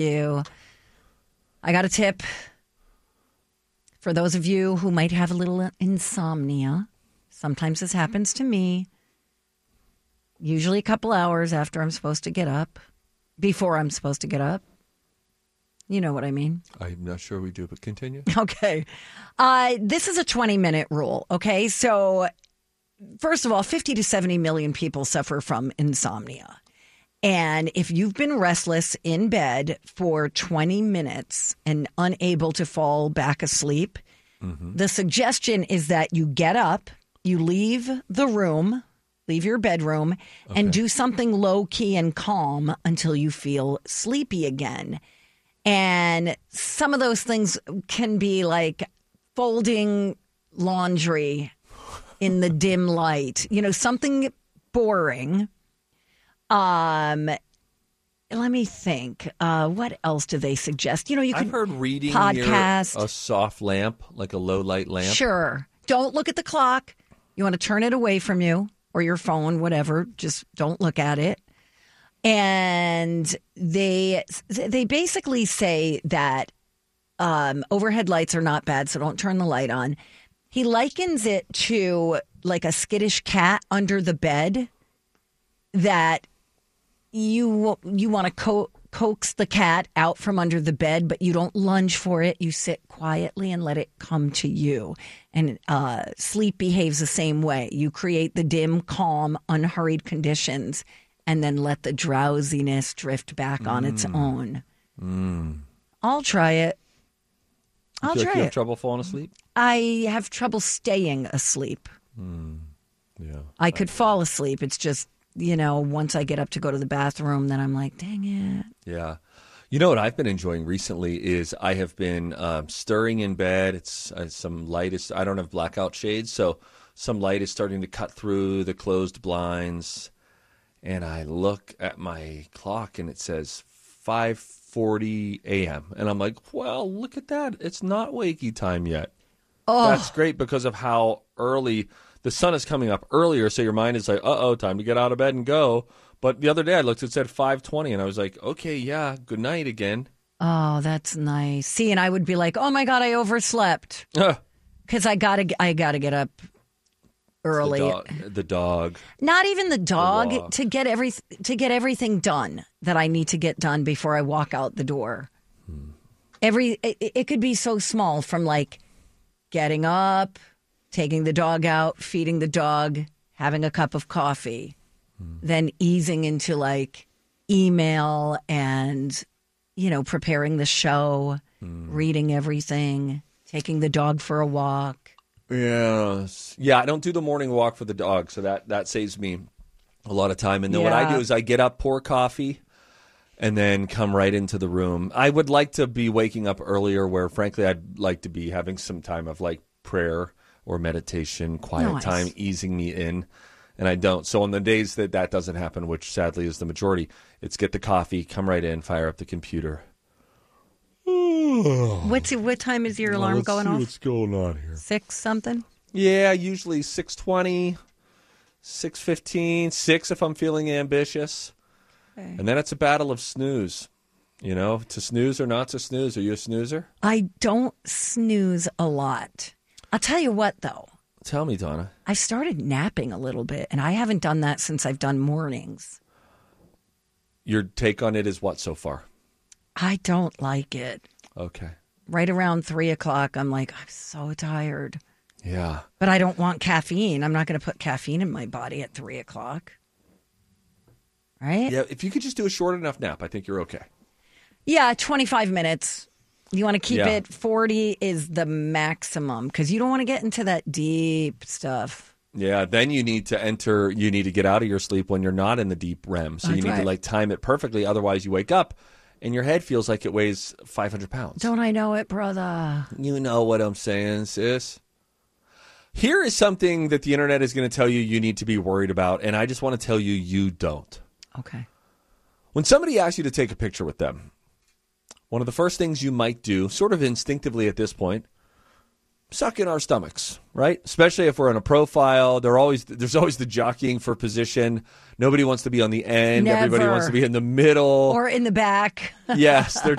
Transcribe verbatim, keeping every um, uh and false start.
you. I got a tip for those of you who might have a little insomnia. Sometimes this happens to me. Usually a couple hours after I'm supposed to get up. Before I'm supposed to get up. You know what I mean? I'm not sure we do, but continue. Okay. Uh, this is a twenty-minute rule, okay? So, first of all, fifty to seventy million people suffer from insomnia. And if you've been restless in bed for twenty minutes and unable to fall back asleep, mm-hmm. the suggestion is that you get up, you leave the room, leave your bedroom, okay. and do something low-key and calm until you feel sleepy again. And some of those things can be like folding laundry in the dim light, you know, something boring. Um, let me think. Uh, what else do they suggest? You know, you can I've heard reading podcast. Near a soft lamp, like a low light lamp. Sure. Don't look at the clock. You want to turn it away from you or your phone, whatever. Just don't look at it. And they they basically say that um, overhead lights are not bad, so don't turn the light on. He likens it to like a skittish cat under the bed that you you want to co- coax the cat out from under the bed, but you don't lunge for it. You sit quietly and let it come to you. And uh, sleep behaves the same way. You create the dim, calm, unhurried conditions and then let the drowsiness drift back on mm. its own. Mm. I'll try it. You I'll feel try like you it. have trouble falling asleep? I have trouble staying asleep. Mm. Yeah. I could fall asleep. It's just, you know, once I get up to go to the bathroom, then I'm like, dang it. Yeah. You know what I've been enjoying recently is I have been um, stirring in bed. It's uh, some light is, I don't have blackout shades, so some light is starting to cut through the closed blinds. And I look at my clock and it says five forty a.m. And I'm like, well, look at that. It's not wakey time yet. Oh. That's great because of how early the sun is coming up earlier. So your mind is like, uh-oh, time to get out of bed and go. But the other day I looked, it said five twenty. And I was like, okay, yeah, good night again. Oh, that's nice. See, and I would be like, oh, my God, I overslept. Because I got to I gotta get up early. The dog, the dog. Not even the dog the to get every to get everything done that I need to get done before I walk out the door. Hmm. Every it, it could be so small, from like getting up, taking the dog out, feeding the dog, having a cup of coffee, hmm. then easing into like email and, you know, preparing the show, hmm. reading everything, taking the dog for a walk. Yes. Yeah, I don't do the morning walk for the dog, so that, that saves me a lot of time. And then yeah. what I do is I get up, pour coffee, and then come right into the room. I would like to be waking up earlier where, frankly, I'd like to be having some time of, like, prayer or meditation, quiet nice. time, easing me in, and I don't. So on the days that that doesn't happen, which sadly is the majority, it's get the coffee, come right in, fire up the computer. What's what time is your alarm well, let's going see off? What's going on here? Six something? Yeah, usually six twenty, six fifteen, six if I'm feeling ambitious. Okay. And then it's a battle of snooze. You know, to snooze or not to snooze. Are you a snoozer? I don't snooze a lot. I'll tell you what, though. Tell me, Donna. I started napping a little bit, and I haven't done that since I've done mornings. Your take on it is what so far? I don't like it. Okay. Right around three o'clock, I'm like, I'm so tired. Yeah. But I don't want caffeine. I'm not going to put caffeine in my body at three o'clock. Right? Yeah, if you could just do a short enough nap, I think you're okay. Yeah, twenty-five minutes. You want to keep yeah. it forty is the maximum because you don't want to get into that deep stuff. Yeah, then you need to enter, you need to get out of your sleep when you're not in the deep R E M. So That's you need right. to like time it perfectly. Otherwise you wake up and your head feels like it weighs five hundred pounds. Don't I know it, brother? You know what I'm saying, sis. Here is something that the internet is going to tell you you need to be worried about, and I just want to tell you you don't. Okay. When somebody asks you to take a picture with them, one of the first things you might do, sort of instinctively at this point, suck in our stomachs, right? Especially if we're in a profile. They're always there's always the jockeying for position. Nobody wants to be on the end. Never. Everybody wants to be in the middle or in the back. Yes, they're